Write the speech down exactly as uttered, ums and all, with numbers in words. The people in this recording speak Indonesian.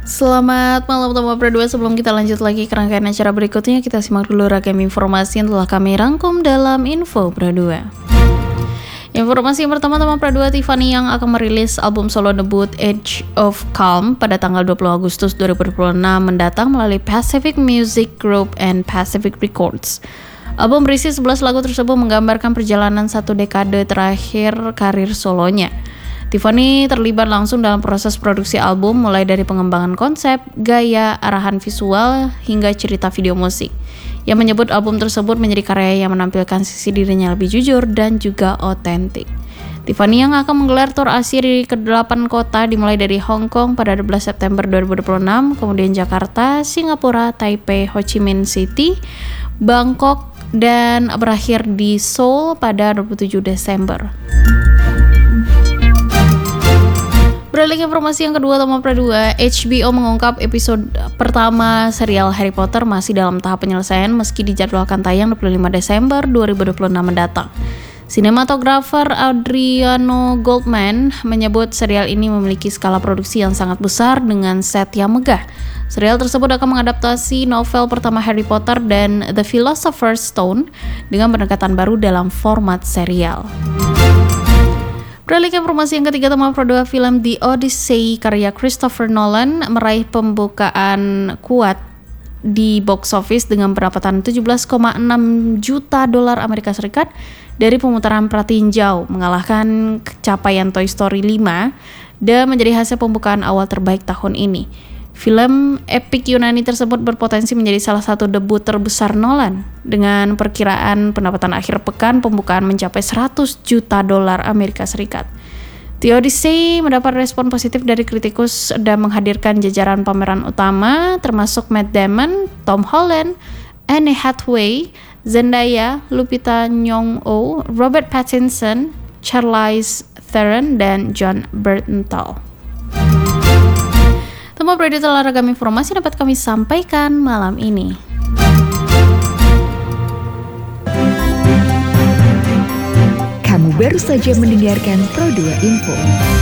Selamat malam teman berdua. Sebelum kita lanjut lagi ke rangkaian acara berikutnya, kita simak dulu ragam informasi yang telah kami rangkum dalam Info Berdua. Informasi yang pertama, teman Berdua, Tiffany yang akan merilis album solo debut Age of Calm pada tanggal dua puluh Agustus dua ribu dua puluh enam mendatang melalui Pacific Music Group and Pacific Records. Album berisi sebelas lagu tersebut menggambarkan perjalanan satu dekade terakhir karir solonya. Tiffany terlibat langsung dalam proses produksi album, mulai dari pengembangan konsep, gaya, arahan visual, hingga cerita video musik. Ia menyebut album tersebut menjadi karya yang menampilkan sisi dirinya lebih jujur dan juga otentik. Tiffany yang akan menggelar tour Asia di kedelapan kota dimulai dari Hong Kong pada dua belas September dua ribu dua puluh enam, kemudian Jakarta, Singapura, Taipei, Ho Chi Minh City, Bangkok, dan berakhir di Seoul pada dua puluh tujuh Desember. Beralih ke informasi yang kedua, teman Berdua, H B O mengungkap episode pertama serial Harry Potter masih dalam tahap penyelesaian meski dijadwalkan tayang dua puluh lima Desember dua ribu dua puluh enam mendatang. Sinematografer Adriano Goldman menyebut serial ini memiliki skala produksi yang sangat besar dengan set yang megah. Serial tersebut akan mengadaptasi novel pertama Harry Potter dan The Philosopher's Stone dengan pendekatan baru dalam format serial. Beralih ke informasi yang ketiga, teman Berdua, film The Odyssey karya Christopher Nolan meraih pembukaan kuat di box office dengan pendapatan tujuh belas koma enam juta dolar Amerika Serikat dari pemutaran pratinjau, mengalahkan capaian Toy Story lima dan menjadi hasil pembukaan awal terbaik tahun ini. Film epik Yunani tersebut berpotensi menjadi salah satu debut terbesar Nolan, dengan perkiraan pendapatan akhir pekan pembukaan mencapai seratus juta dolar Amerika Serikat. The Odyssey mendapat respon positif dari kritikus dan menghadirkan jajaran pemeran utama termasuk Matt Damon, Tom Holland, Anne Hathaway, Zendaya, Lupita Nyong'o, Robert Pattinson, Charlize Theron, dan Jon Bernthal. Teman Berdua, telah ragam informasi dapat kami sampaikan malam ini. Kamu baru saja mendengarkan Pro dua Info.